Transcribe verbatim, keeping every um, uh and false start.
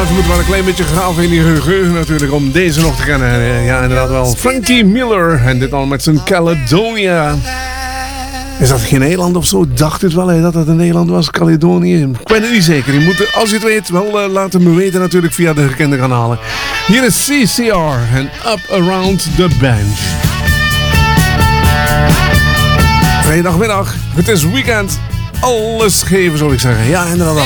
inderdaad, we moeten wel een klein beetje graven in die geheugen natuurlijk om deze nog te kennen. Ja, inderdaad wel. Frankie Miller en dit al met zijn Caledonia. Is dat geen Nederland of zo? Dacht het wel hè, dat het een Nederland was, Caledonië. Ik ben het niet zeker. Je moet, als je het weet, wel uh, laten me weten natuurlijk via de gekende kanalen. Hier is C C R en Up Around the Bench. Vrijdagmiddag, het is weekend. Alles geven, zou ik zeggen. Ja, inderdaad.